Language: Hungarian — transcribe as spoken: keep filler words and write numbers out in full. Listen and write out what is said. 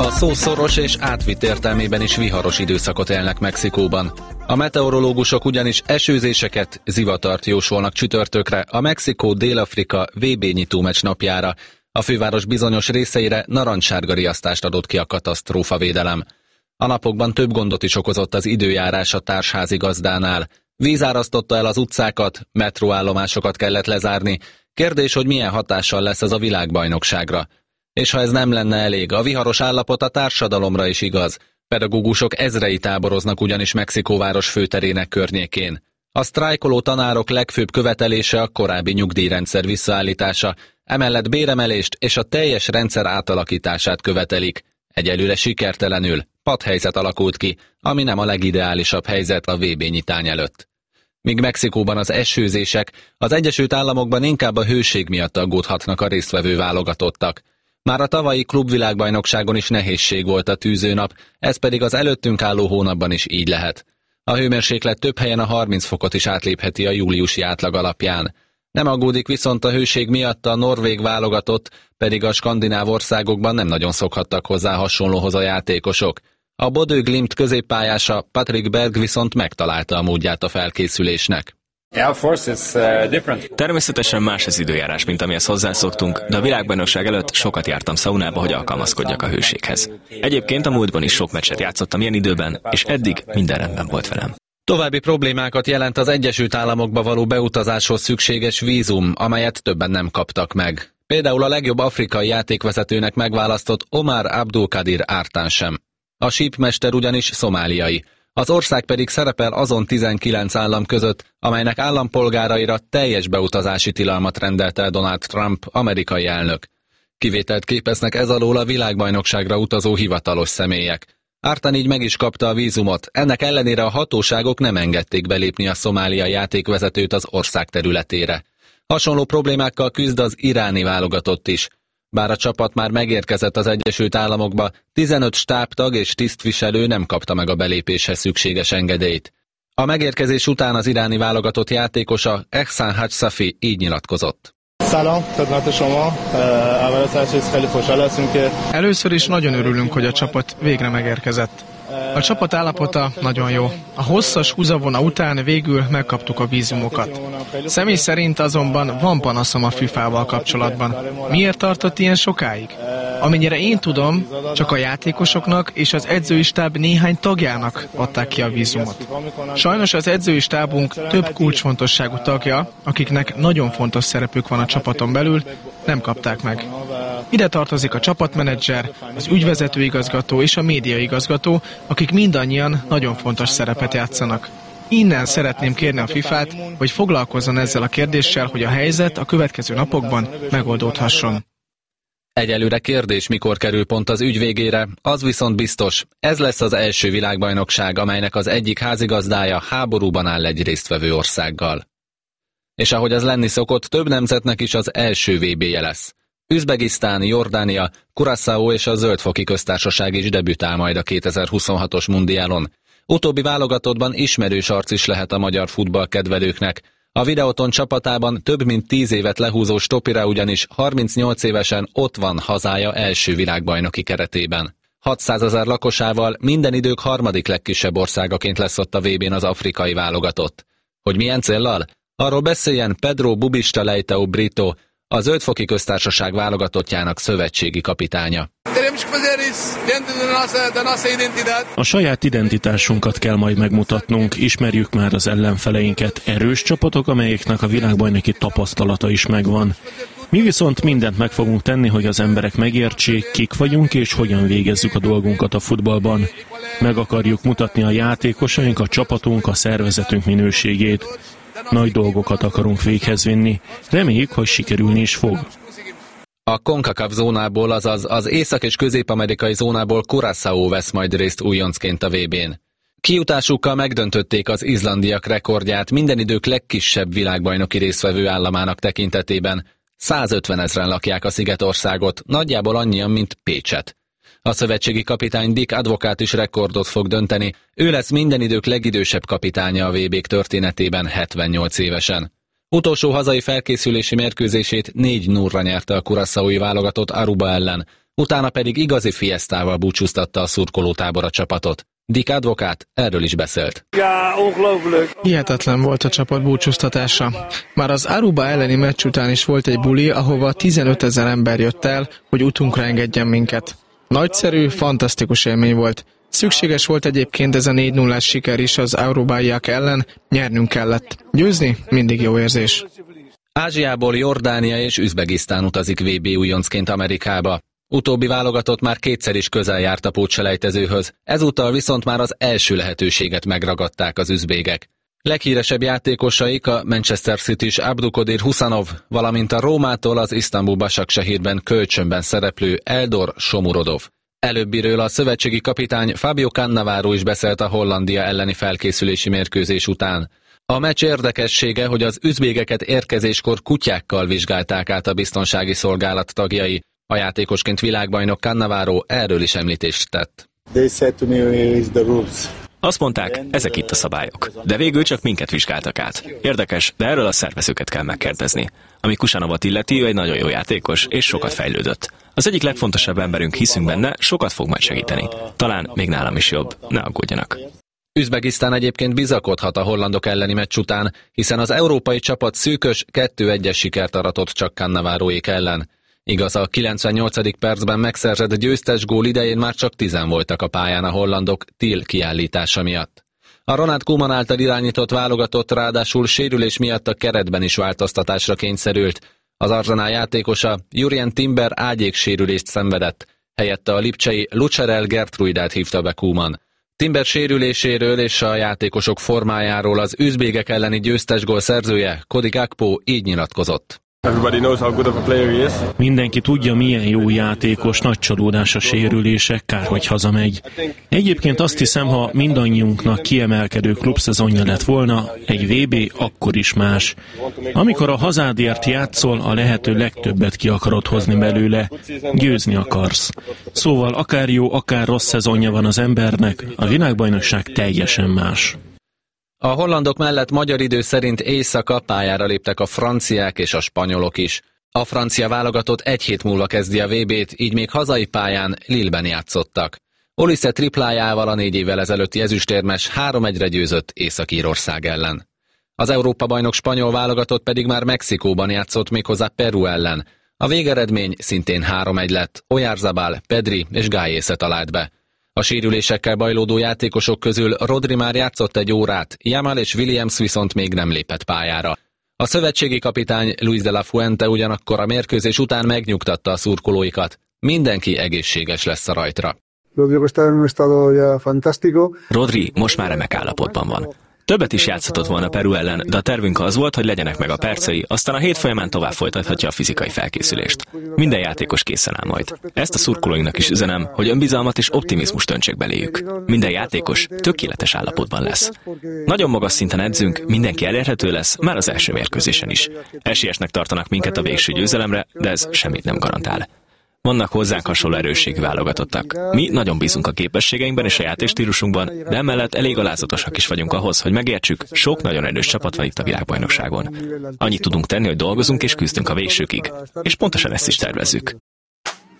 A szó szoros és átvitt értelmében is viharos időszakot élnek Mexikóban. A meteorológusok ugyanis esőzéseket, zivatart jósolnak csütörtökre a Mexikó-Dél-Afrika vé bé nyitómeccs napjára. A főváros bizonyos részeire narancssárga riasztást adott ki a katasztrófavédelem. A napokban több gondot is okozott az időjárás a társházigazdánál. Víz árasztotta el az utcákat, metróállomásokat kellett lezárni. Kérdés, hogy milyen hatással lesz ez a világbajnokságra. És ha ez nem lenne elég, a viharos állapot a társadalomra is igaz. Pedagógusok ezrei táboroznak ugyanis Mexikóváros főterének környékén. A sztrájkoló tanárok legfőbb követelése a korábbi nyugdíjrendszer visszaállítása, emellett béremelést és a teljes rendszer átalakítását követelik. Egyelőre sikertelenül, patthelyzet alakult ki, ami nem a legideálisabb helyzet a vé bé nyitány előtt. Míg Mexikóban az esőzések, az Egyesült Államokban inkább a hőség miatt aggódhatnak a résztvevő válogatottak. Már a tavalyi klubvilágbajnokságon is nehézség volt a tűzőnap, ez pedig az előttünk álló hónapban is így lehet. A hőmérséklet több helyen a harminc fokot is átlépheti a júliusi átlag alapján. Nem aggódik viszont a hőség miatt a norvég válogatott, pedig a skandináv országokban nem nagyon szokhattak hozzá hasonlóhoz a játékosok. A Bodø Glimt középpályása Patrick Berg viszont megtalálta a módját a felkészülésnek. Természetesen más az időjárás, mint amihez hozzászoktunk, de a világbajnokság előtt sokat jártam szaunába, hogy alkalmazkodjak a hőséghez. Egyébként a múltban is sok meccset játszottam ilyen időben, és eddig minden rendben volt velem. További problémákat jelent az Egyesült Államokba való beutazáshoz szükséges vízum, amelyet többen nem kaptak meg. Például a legjobb afrikai játékvezetőnek megválasztott Omar Abdulkadir Ártán sem. A sípmester ugyanis szomáliai. Az ország pedig szerepel azon tizenkilenc állam között, amelynek állampolgáraira teljes beutazási tilalmat rendelt el Donald Trump, amerikai elnök. Kivételt képeznek ez alól a világbajnokságra utazó hivatalos személyek. Ártán így meg is kapta a vízumot, ennek ellenére a hatóságok nem engedték belépni a szomáliai játékvezetőt az ország területére. Hasonló problémákkal küzd az iráni válogatott is. Bár a csapat már megérkezett az Egyesült Államokba, tizenöt stábtag és tisztviselő nem kapta meg a belépéshez szükséges engedélyt. A megérkezés után az iráni válogatott játékosa Ehsan Hajsafi így nyilatkozott. Először is nagyon örülünk, hogy a csapat végre megérkezett. A csapat állapota nagyon jó. A hosszas húzavona után végül megkaptuk a vízumokat. Személy szerint azonban van panaszom a fifával kapcsolatban. Miért tartott ilyen sokáig? Amennyire én tudom, csak a játékosoknak és az edzői stáb néhány tagjának adták ki a vízumot. Sajnos az edzői stábunk több kulcsfontosságú tagja, akiknek nagyon fontos szerepük van a csapaton belül, nem kapták meg. Ide tartozik a csapatmenedzser, az ügyvezetőigazgató és a médiaigazgató, akik mindannyian nagyon fontos szerepet játszanak. Innen szeretném kérni a fifát, hogy foglalkozzon ezzel a kérdéssel, hogy a helyzet a következő napokban megoldódhasson. Egyelőre kérdés, mikor kerül pont az ügy végére, az viszont biztos, ez lesz az első világbajnokság, amelynek az egyik házigazdája háborúban áll egy résztvevő országgal. És ahogy az lenni szokott, több nemzetnek is az első vé béje lesz. Üzbegisztán, Jordánia, Curaçao és a Zöld-foki Köztársaság is debütál majd a kétezer-huszonhatos mundiálon. Utóbbi válogatottban ismerős arc is lehet a magyar futballkedvelőknek. A Videoton csapatában több mint tíz évet lehúzó Stopira ugyanis harmincnyolc évesen ott van hazája első világbajnoki keretében. hatszázezer lakosával minden idők harmadik legkisebb országaként lesz ott a vé bén az afrikai válogatott. Hogy milyen céllal? Arról beszéljen Pedro Bubista Leitão Brito, a Zöld-foki Köztársaság válogatottjának szövetségi kapitánya. A saját identitásunkat kell majd megmutatnunk, ismerjük már az ellenfeleinket, erős csapatok, amelyeknek a világbajnoki tapasztalata is megvan. Mi viszont mindent meg fogunk tenni, hogy az emberek megértsék, kik vagyunk és hogyan végezzük a dolgunkat a futballban. Meg akarjuk mutatni a játékosaink, a csapatunk, a szervezetünk minőségét. Nagy dolgokat akarunk véghez vinni. Reméljük, hogy sikerülni is fog. A CONCACAF zónából, azaz az észak- és közép-amerikai zónából Curaçao vesz majd részt újoncként a vé bén. Kijutásukkal megdöntötték az izlandiak rekordját minden idők legkisebb világbajnoki résztvevő államának tekintetében. százötven ezren lakják a szigetországot, nagyjából annyian, mint Pécset. A szövetségi kapitány Dick Advocaat is rekordot fog dönteni, ő lesz minden idők legidősebb kapitánya a vé bék történetében hetvennyolc évesen. Utolsó hazai felkészülési mérkőzését négy nullra nyerte a curaçaói válogatott Aruba ellen, Utána pedig igazi fiesztával búcsúztatta a szurkolótábor a csapatot. Dick Advocaat erről is beszélt. Hihetetlen volt a csapat búcsúztatása. Már az Aruba elleni meccs után is volt egy buli, ahova tizenötezer ember jött el, hogy utunkra engedjen minket. Nagyszerű, fantasztikus élmény volt. Szükséges volt egyébként ez a négy nullás siker is az arubaiak ellen, nyernünk kellett. Győzni mindig jó érzés. Ázsiából Jordánia és Üzbegisztán utazik vé bé újoncként Amerikába. Utóbbi válogatott már kétszer is közel járt a pótselejtezőhöz, ezúttal viszont már az első lehetőséget megragadták az üzbégek. Leghíresebb játékosaik a Manchester City-s Abdukodir Husanov, valamint a Rómától az Isztambul Başakşehirben kölcsönben szereplő Eldor Shomurodov. Előbbiről a szövetségi kapitány Fabio Cannavaro is beszélt a Hollandia elleni felkészülési mérkőzés után. A meccs érdekessége, hogy az üzbégeket érkezéskor kutyákkal vizsgálták át a biztonsági szolgálat tagjai. A játékosként világbajnok Cannavaro erről is említést tett. Azt mondták, ezek itt a szabályok. De végül csak minket vizsgáltak át. Érdekes, de erről a szervezőket kell megkérdezni. Ami Kusanovot illeti, ő egy nagyon jó játékos, és sokat fejlődött. Az egyik legfontosabb emberünk, hiszünk benne, sokat fog majd segíteni. Talán még nálam is jobb, ne aggódjanak. Üzbegisztán egyébként bizakodhat a hollandok elleni meccs után, hiszen az európai csapat szűkös kettő egyes sikert aratott csak Cannavaroék ellen. Igaz, a kilencvennyolcadik percben megszerzett győztes gól idején már csak tizen voltak a pályán a hollandok Till kiállítása miatt. A Ronald Koeman által irányított válogatott ráadásul sérülés miatt a keretben is változtatásra kényszerült. Az Arsenal játékosa Jurien Timber ágyéksérülést szenvedett, helyette a lipcsei Lucerel Gertrudát hívta be Koeman. Timber sérüléséről és a játékosok formájáról az üzbégek elleni győztes gól szerzője, Cody Gakpo így nyilatkozott. Mindenki tudja, milyen jó játékos, nagy csalódás a sérülések, kár, hogy hazamegy. Egyébként azt hiszem, ha mindannyiunknak kiemelkedő klubszezonja lett volna, egy vé bé akkor is más. Amikor a hazádért játszol, a lehető legtöbbet ki akarod hozni belőle, győzni akarsz. Szóval akár jó, akár rossz szezonja van az embernek, a világbajnokság teljesen más. A hollandok mellett magyar idő szerint éjszaka pályára léptek a franciák és a spanyolok is. A francia válogatott egy hét múlva kezdi a vé bét, így még hazai pályán Lille-ben játszottak. Olise triplájával a négy évvel ezelőtti ezüstérmes három egyre győzött Észak-Írország ellen. Az Európa-bajnok spanyol válogatott pedig már Mexikóban játszott, méghozzá Peru ellen. A végeredmény szintén három egy lett, Oyarzabal, Pedri és Gájésze talált be. A sérülésekkel bajlódó játékosok közül Rodri már játszott egy órát, Yamal és Williams viszont még nem lépett pályára. A szövetségi kapitány Luis de la Fuente ugyanakkor a mérkőzés után megnyugtatta a szurkolóikat. Mindenki egészséges lesz a rajtra. Rodri most már remek állapotban van. Többet is játszhatott volna Peru ellen, de a tervünk az volt, hogy legyenek meg a percei, aztán a hét folyamán tovább folytathatja a fizikai felkészülést. Minden játékos készen áll majd. Ezt a szurkolóinknak is üzenem, hogy önbizalmat és optimizmust öntsék beléjük. Minden játékos tökéletes állapotban lesz. Nagyon magas szinten edzünk, mindenki elérhető lesz, már az első mérkőzésen is. Esélyesnek tartanak minket a végső győzelemre, de ez semmit nem garantál. Vannak hozzánk hasonló erősségű válogatottak. Mi nagyon bízunk a képességeinkben és a játékstílusunkban, de emellett elég alázatosak is vagyunk ahhoz, hogy megértsük, sok nagyon erős csapat van itt a világbajnokságon. Annyit tudunk tenni, hogy dolgozunk és küzdünk a végsőkig, és pontosan ezt is tervezzük.